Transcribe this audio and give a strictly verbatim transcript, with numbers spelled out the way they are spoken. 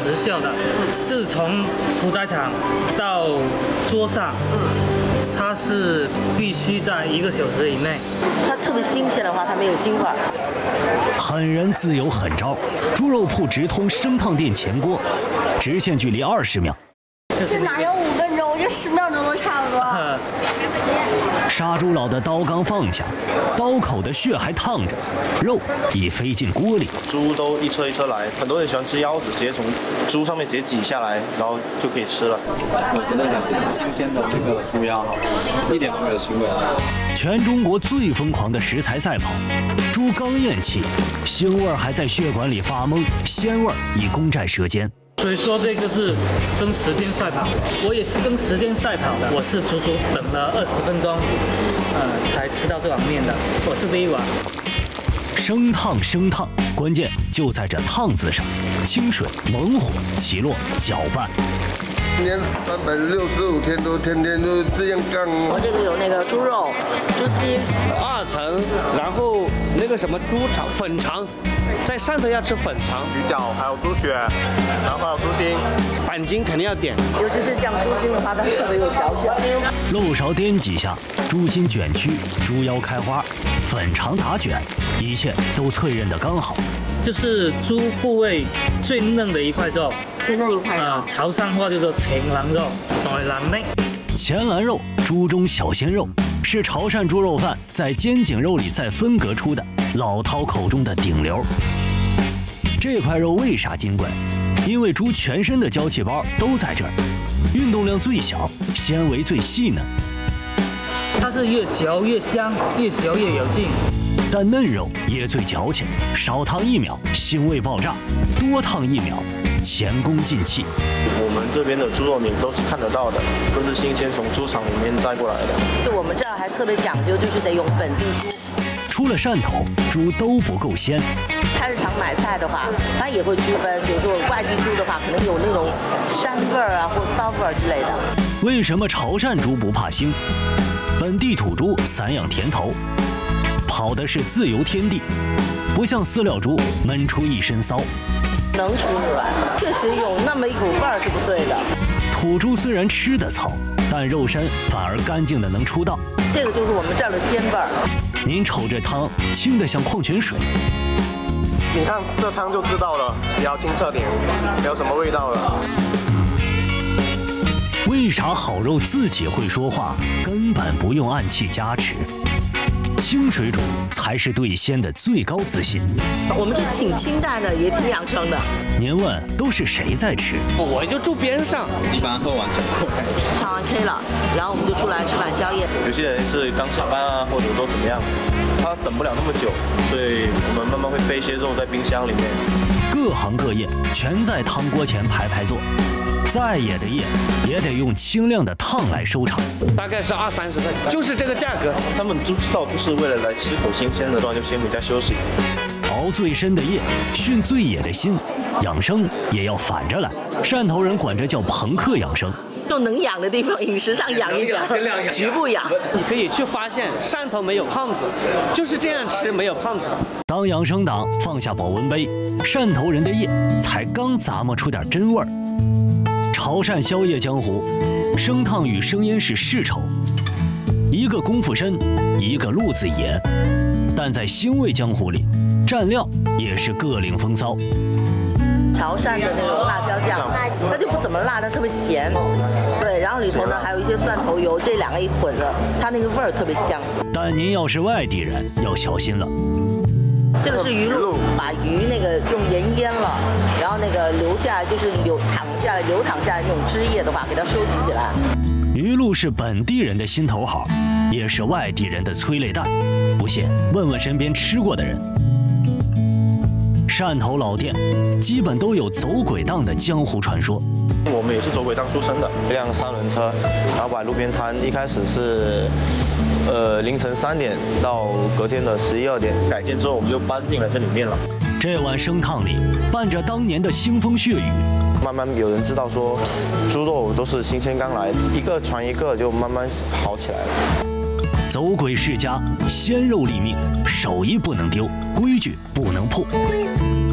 时效的，就是从屠宰场到桌上，它是必须在一个小时以内。 它特别新鲜的话，它没有腥味。 狠人自有狠招，猪肉铺直通生烫店前锅，直线距离二十秒。 这哪有五分钟？这十秒钟都差不多。 杀猪佬的刀刚放下，刀口的血还烫着，肉已飞进锅里。 猪都一车一车来，很多人喜欢吃腰子，直接从猪上面直接挤下来，然后就可以吃了。 我觉得还是很新鲜的这个猪腰，一点都没有腥味。 全中国最疯狂的食材赛跑，猪刚咽气，腥味还在血管里发懵，鲜味已攻占舌尖。 所以说这个是跟时间赛跑，我也是跟时间赛跑的，我是足足等了二十分钟，呃，才吃到这碗面的，我是第一碗。 生烫生烫，关键就在这烫字上，清水猛火起落搅拌。 一年三百六十五天都天天都这样干。 我这个有那个猪肉、猪心， 二层，然后那个什么猪肠、粉肠，在上头要吃粉肠、 鱼饺，还有猪血，然后还有猪心， 板筋肯定要点。 尤其是像猪心的话，它特别有嚼劲。 漏勺颠几下，猪心卷曲，猪腰开花，粉肠打卷，一切都脆韧的刚好。 这是猪部位最嫩的一块肉。 最嫩一块肉， 呃，潮汕话叫做前腩肉，在腩内。 前腩肉，猪中小鲜肉，是潮汕猪肉饭在肩颈肉里再分隔出的老饕口中的顶流。这块肉为啥金贵？因为猪全身的娇气包都在这儿，运动量最小，纤维最细嫩。 它是越嚼越香，越嚼越有劲。 但嫩肉也最矫情，少烫一秒，腥味爆炸；多烫一秒，前功尽弃。 我们这边的猪肉你都是看得到的，都是新鲜从猪场里面摘过来的。 就我们这儿还特别讲究，就是得用本地猪。 出了汕头，猪都不够鲜。 菜市场买菜的话，它也会区分，比如说外地猪的话，可能有那种膻味儿啊，或骚味儿之类的。 为什么潮汕猪不怕腥？本地土猪散养甜头，跑的是自由天地，不像饲料猪闷出一身骚。 能出软，确实有那么一股味儿是不对的。 土猪虽然吃得糙，但肉身反而干净的能出道。 这个就是我们这儿的鲜味儿。 您瞅这汤清得像矿泉水， 你看这汤就知道了，比较清澈点，没有什么味道了。 为啥好肉自己会说话，根本不用暗器加持？清水煮才是对鲜的最高自信。 我们这挺清淡的，也挺养生的。 您问都是谁在吃？ 我就住边上， 一般喝完就过来。 唱完 K 了，然后我们就出来吃晚宵夜。 有些人是刚下班啊，或者说怎么样，他等不了那么久，所以我们慢慢会备一些肉在冰箱里面。 各行各业全在汤锅前排排坐。再野的业也得用清亮的烫来收场， 大概是二三十份，就是这个价格。 他们都知道，就是为了来吃口新鲜的，不然就先回家休息。 熬最深的夜，训最野的心，养生也要反着来。汕头人管这叫朋克养生。 就能养的地方，饮食上养一点，局部养。 你可以去发现，汕头没有胖子，就是这样吃没有胖子。 当养生党放下保温杯，汕头人的夜才刚咂摸出点真味儿。潮汕宵夜江湖，生烫与生腌是世仇，一个功夫深，一个路子野，但在腥味江湖里，蘸料也是各领风骚。 潮汕的那种辣椒酱，它就不怎么辣，但特别咸。对，然后里头呢还有一些蒜头油，这两个一混了，它那个味儿特别香。 但您要是外地人，要小心了。 这个是鱼露，把鱼那个用盐腌了，然后那个留下来就是流淌下来、流淌下来那种汁液的话，给它收集起来。 鱼露是本地人的心头好，也是外地人的催泪弹。不信，问问身边吃过的人。汕头老店基本都有走鬼档的江湖传说。 我们也是走鬼档出身的，一辆三轮车，然后摆路边摊，一开始是。呃，凌晨三点到隔天的十一二点，改建之后我们就搬进了这里面了。 这碗生烫里伴着当年的腥风血雨， 慢慢有人知道说，猪肉都是新鲜刚来，一个传一个就慢慢好起来了。 走鬼世家，鲜肉立命，手艺不能丢，规矩不能破。